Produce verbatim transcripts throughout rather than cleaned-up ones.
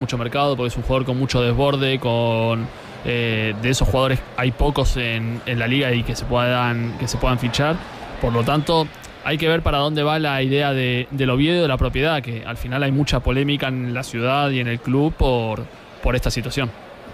mucho mercado, porque es un jugador con mucho desborde, con eh, de esos jugadores hay pocos en, en la liga y que se puedan, que se puedan fichar. Por lo tanto, hay que ver para dónde va la idea de, del Oviedo, de la propiedad, que al final hay mucha polémica en la ciudad y en el club por, por esta situación.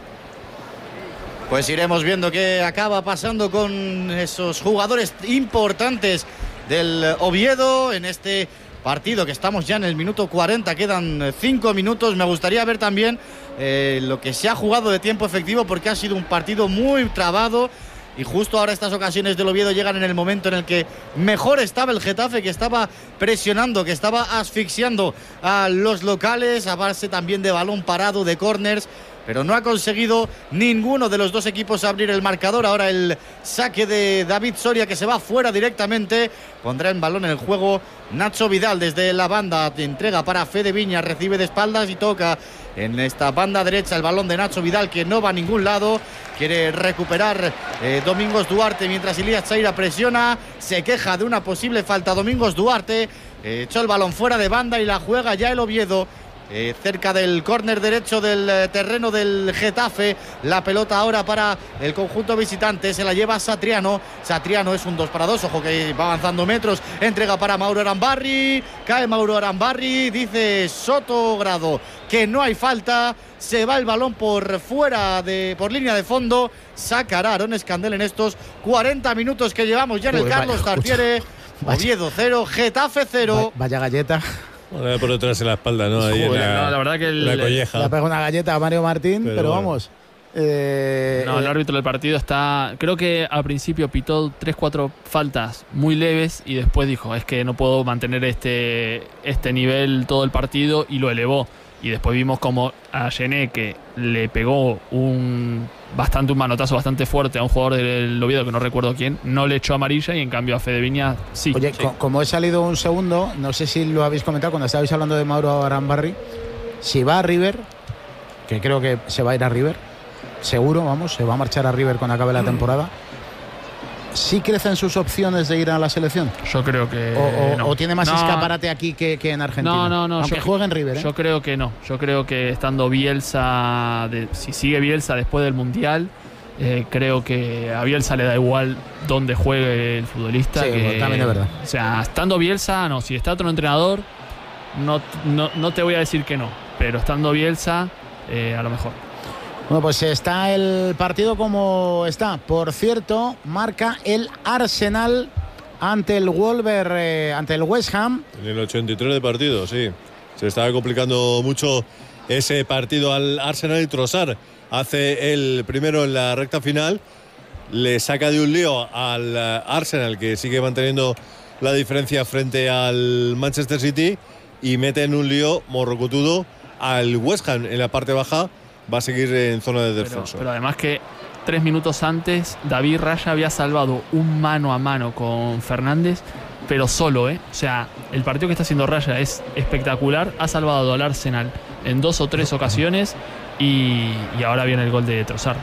Pues iremos viendo qué acaba pasando con esos jugadores importantes del Oviedo en este partido, que estamos ya en el minuto cuarenta, quedan cinco minutos. Me gustaría ver también eh, lo que se ha jugado de tiempo efectivo, porque ha sido un partido muy trabado. Y justo ahora estas ocasiones del Oviedo llegan en el momento en el que mejor estaba el Getafe, que estaba presionando, que estaba asfixiando a los locales, a base también de balón parado, de córners, pero no ha conseguido ninguno de los dos equipos abrir el marcador. Ahora el saque de David Soria, que se va fuera directamente, pondrá en balón en el juego Nacho Vidal desde la banda, entrega para Fede Viñas, recibe de espaldas y toca en esta banda derecha el balón de Nacho Vidal, que no va a ningún lado. Quiere recuperar eh, Domingos Duarte, mientras Elías Chaira presiona, se queja de una posible falta. Domingos Duarte eh, echó el balón fuera de banda y la juega ya el Oviedo. Eh, cerca del córner derecho del eh, terreno del Getafe. La pelota ahora para el conjunto visitante, se la lleva Satriano. Satriano es un dos para dos, ojo que va avanzando metros, entrega para Mauro Arambarri, cae Mauro Arambarri, dice Sotogrado que no hay falta, se va el balón por fuera de, por línea de fondo. Sacará Aaron Escandel en estos cuarenta minutos que llevamos ya en el Carlos Tartiere. Oviedo cero, Getafe cero. Vaya galleta. Bueno, por detrás en la espalda, ¿no? Ahí Joder, en la, no, la verdad que el, la colleja. Le ha pegado una galleta a Mario Martín, pero, pero bueno. vamos. Eh, no, el árbitro del partido está... Creo que al principio pitó tres cuatro faltas muy leves y después dijo, es que no puedo mantener este, este nivel todo el partido, y lo elevó. Y después vimos como a Gené, que le pegó un bastante un manotazo bastante fuerte a un jugador del Oviedo, que no recuerdo quién, no le echó amarilla, y en cambio a Fede Viñas sí. Oye, sí. co- como he salido un segundo, no sé si lo habéis comentado cuando estabais hablando de Mauro Arambarri, si va a River, que creo que se va a ir a River, seguro, vamos, se va a marchar a River cuando acabe la temporada. ¿Sí crecen sus opciones de ir a la selección? Yo creo que ¿O, o, no. o tiene más no, escaparate aquí que, que en Argentina? No, no, no. Aunque yo, juegue en River, ¿eh? Yo creo que no. Yo creo que estando Bielsa, de, si sigue Bielsa después del Mundial, eh, creo que a Bielsa le da igual dónde juegue el futbolista. Sí, que, también es verdad. O sea, estando Bielsa, no. Si está otro entrenador, no, no, no te voy a decir que no. Pero estando Bielsa, eh, a lo mejor. Bueno, pues está el partido como está. Por cierto, marca el Arsenal ante el Wolver, eh, ante el West Ham. En el ochenta y tres de partido, sí. Se estaba complicando mucho ese partido al Arsenal, y Trossard hace el primero en la recta final. Le saca de un lío al Arsenal, que sigue manteniendo la diferencia frente al Manchester City, y mete en un lío morrocotudo al West Ham en la parte baja. Va a seguir en zona de descenso. Pero, pero además que tres minutos antes David Raya había salvado un mano a mano con Fernández, pero solo, ¿eh? O sea, el partido que está haciendo Raya es espectacular. Ha salvado al Arsenal en dos o tres ocasiones, y, y ahora viene el gol de Trossard.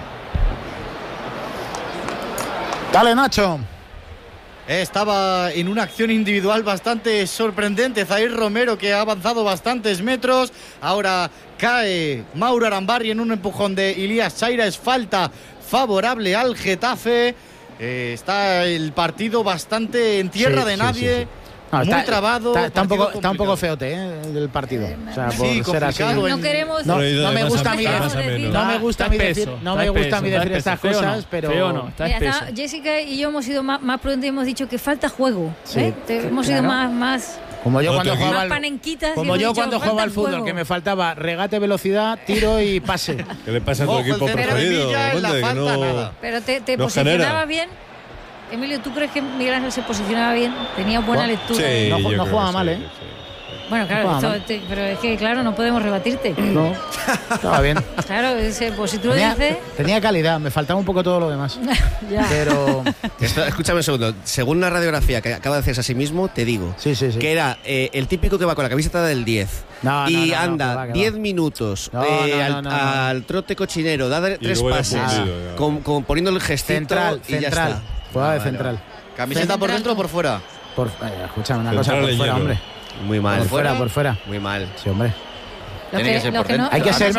Dale, Nacho. Estaba en una acción individual bastante sorprendente Zair Romero, que ha avanzado bastantes metros. Ahora cae Mauro Arambarri en un empujón de Elías Chaira. Es falta favorable al Getafe. Eh, está el partido bastante en tierra Sí, de sí, nadie. sí, sí. No, muy está, trabado. Está, está, un partido poco, está un poco complicado. feote, ¿eh? El partido. O sea, por Sí, ser así. complicado. No queremos... No, Pero no me gusta a mí, Está decir- menos. no me gusta a mí Está decir, espeso, no está me gusta a espeso, mí está decir estas espeso. Feo cosas, no, pero feo no, está Mira, espeso. está- Jessica y yo hemos sido más, más prudentes, hemos dicho que falta juego. Sí, ¿eh? Te- hemos sido claro. más, más, como yo No, cuando te- jugaba más al, panenquitas. y como hemos yo dicho, cuando jugaba falta al fútbol, juego. que me faltaba regate, velocidad, tiro y pase. ¿Qué le pasa a tu Ojo, el equipo centro de preferido? Villa en la Conde, que falta, no- nada. Pero te, te No posicionaba genera. bien. Emilio, ¿tú crees que Miguel Ángel se posicionaba bien? Tenía buena Bueno, lectura. Sí, No- yo no creo jugaba que mal, sí, ¿eh? sí. Bueno, claro, No, esto no. te- pero es que, claro, no podemos rebatirte. No, estaba bien. Claro, ese, pues si tú lo Tenía, dices... tenía calidad, me faltaba un poco todo lo demás. ya. Pero Esto, escúchame un segundo. Según la radiografía que acaba de hacerse a sí mismo, te digo sí, sí, sí. que era eh, el típico que va con la camiseta del diez No, no, y no, no, que anda va, que va. diez minutos No, eh, no, al, no, no, no. al trote cochinero, da de- tres luego ya pases, fundido, ya. con, con- poniendo el gestito central, y ya central. está. Jugaba de Vale, central. ¿Camiseta por dentro o por fuera? Por, eh, escúchame una Central cosa, por de fuera, hielo. hombre. vale. Muy mal. Por fuera, fuera? por fuera. Muy mal. Sí, hombre. Lo Tiene que ser por lo no- dentro. Hay que lo ser, no